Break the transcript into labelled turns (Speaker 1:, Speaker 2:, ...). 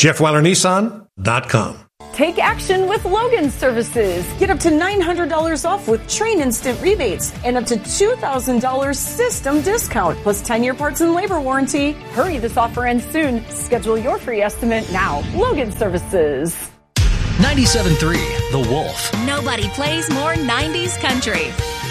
Speaker 1: JeffWeilerNissan.com.
Speaker 2: Take action with Logan Services. Get up to $900 off with Train Instant rebates and up to $2,000 system discount plus 10-year parts and labor warranty. Hurry, this offer ends soon. Schedule your free estimate now. Logan Services.
Speaker 3: 97.3 The Wolf.
Speaker 4: Nobody plays more 90s country.